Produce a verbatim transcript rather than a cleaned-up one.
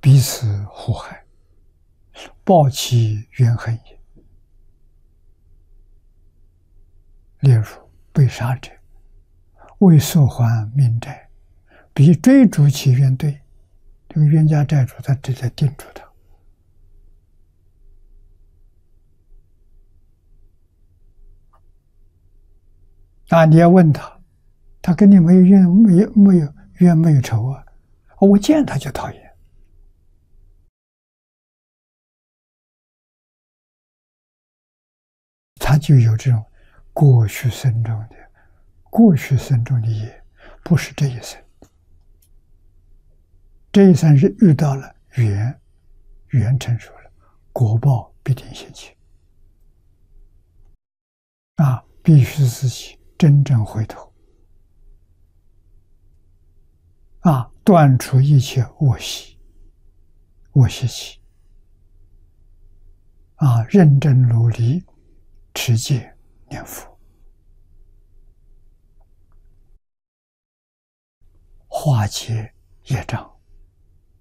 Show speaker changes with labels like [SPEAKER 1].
[SPEAKER 1] 彼此祸害，报其怨恨也。例如被杀者，为索还命债，必追逐其冤对。这个冤家债主在这里定住他。啊，你要问他，他跟你没有冤，没有没有冤没有仇啊，我见他就讨厌。他就有这种过去生中的过去生中的业，不是这一生。这一生是遇到了缘，缘成熟了，果报必定现前。啊，必须自己真正回头，啊，断除一切恶习、恶习气，啊，认真努力持戒念佛，化解业障。